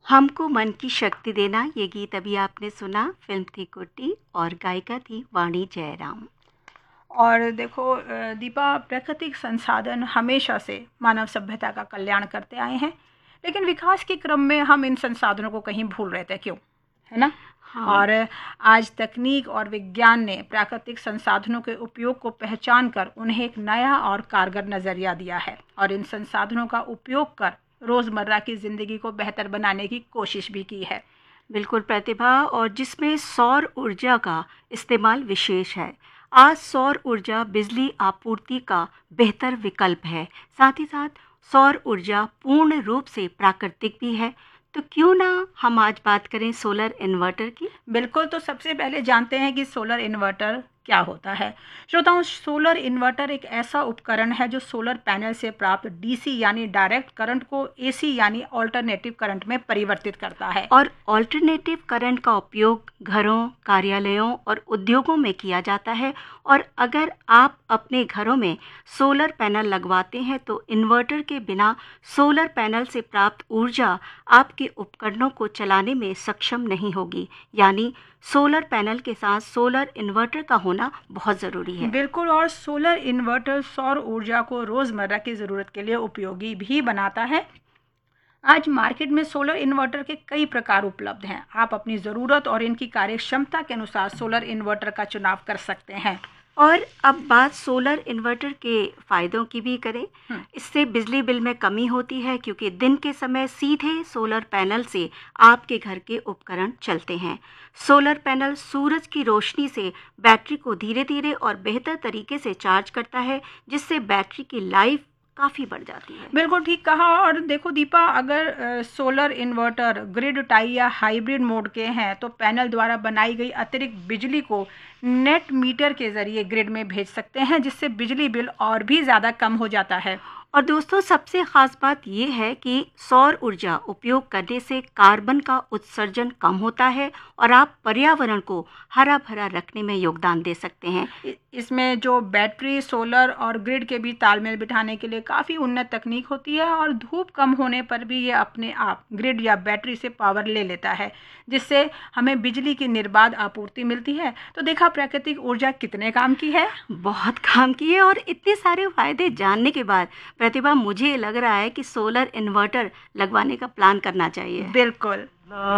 हमको मन की शक्ति देना, ये गीत अभी आपने सुना। फिल्म थी गुड्डी और गायिका थी वाणी जयराम। और देखो दीपा, प्राकृतिक संसाधन हमेशा से मानव सभ्यता का कल्याण करते आए हैं, लेकिन विकास के क्रम में हम इन संसाधनों को कहीं भूल रहे थे, क्यों, है ना? हाँ। और आज तकनीक और विज्ञान ने प्राकृतिक संसाधनों के उपयोग को पहचान कर उन्हें एक नया और कारगर नज़रिया दिया है और इन संसाधनों का उपयोग कर रोज़मर्रा की ज़िंदगी को बेहतर बनाने की कोशिश भी की है। बिल्कुल प्रतिभा, और जिसमें सौर ऊर्जा का इस्तेमाल विशेष है। आज सौर ऊर्जा बिजली आपूर्ति का बेहतर विकल्प है। साथ ही साथ सौर ऊर्जा पूर्ण रूप से प्राकृतिक भी है। तो क्यों ना हम आज बात करें सोलर इन्वर्टर की। बिल्कुल, तो सबसे पहले जानते हैं कि सोलर इन्वर्टर क्या होता है। श्रोताओं, सोलर इन्वर्टर एक ऐसा उपकरण है जो सोलर पैनल से प्राप्त डीसी यानी डायरेक्ट करंट को एसी यानी ऑल्टरनेटिव करंट में परिवर्तित करता है। और ऑल्टरनेटिव करंट का उपयोग घरों, कार्यालयों और उद्योगों में किया जाता है। और अगर आप अपने घरों में सोलर पैनल लगवाते हैं तो इन्वर्टर के बिना सोलर पैनल से प्राप्त ऊर्जा आपके उपकरणों को चलाने में सक्षम नहीं होगी। यानी सोलर पैनल के साथ सोलर इन्वर्टर का होना बहुत ज़रूरी है। बिल्कुल, और सोलर इन्वर्टर सौर ऊर्जा को रोज़मर्रा की ज़रूरत के लिए उपयोगी भी बनाता है। आज मार्केट में सोलर इन्वर्टर के कई प्रकार उपलब्ध हैं। आप अपनी ज़रूरत और इनकी कार्यक्षमता के अनुसार सोलर इन्वर्टर का चुनाव कर सकते हैं। और अब बात सोलर इन्वर्टर के फ़ायदों की भी करें। इससे बिजली बिल में कमी होती है, क्योंकि दिन के समय सीधे सोलर पैनल से आपके घर के उपकरण चलते हैं। सोलर पैनल सूरज की रोशनी से बैटरी को धीरे धीरे और बेहतर तरीके से चार्ज करता है, जिससे बैटरी की लाइफ काफ़ी बढ़ जाती है। बिल्कुल ठीक कहा। और देखो दीपा, अगर सोलर इन्वर्टर ग्रिड टाई या हाइब्रिड मोड के हैं तो पैनल द्वारा बनाई गई अतिरिक्त बिजली को नेट मीटर के ज़रिए ग्रिड में भेज सकते हैं, जिससे बिजली बिल और भी ज़्यादा कम हो जाता है। और दोस्तों, सबसे ख़ास बात ये है कि सौर ऊर्जा उपयोग करने से कार्बन का उत्सर्जन कम होता है और आप पर्यावरण को हरा भरा रखने में योगदान दे सकते हैं। इसमें जो बैटरी, सोलर और ग्रिड के बीच तालमेल बिठाने के लिए काफ़ी उन्नत तकनीक होती है और धूप कम होने पर भी ये अपने आप ग्रिड या बैटरी से पावर ले लेता है, जिससे हमें बिजली की निर्बाध आपूर्ति मिलती है। तो देखा प्राकृतिक ऊर्जा कितने काम की है। बहुत काम की है। और इतने सारे फायदे जानने के बाद प्रतिभा, मुझे लग रहा है कि सोलर इन्वर्टर लगवाने का प्लान करना चाहिए। बिल्कुल।